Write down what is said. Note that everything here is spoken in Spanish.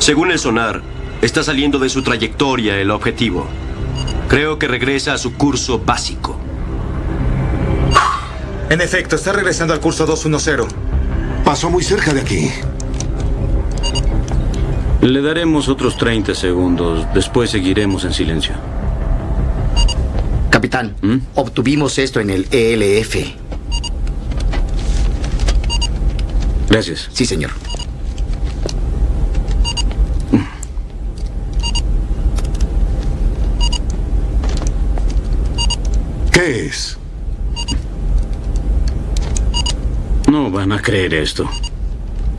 Según el sonar, está saliendo de su trayectoria el objetivo. Creo que regresa a su curso básico. En efecto, está regresando al curso 210. Pasó muy cerca de aquí. Le daremos otros 30 segundos. Después seguiremos en silencio. Capitán, obtuvimos esto en el ELF. Gracias. Sí, señor. ¿Qué es? No van a creer esto.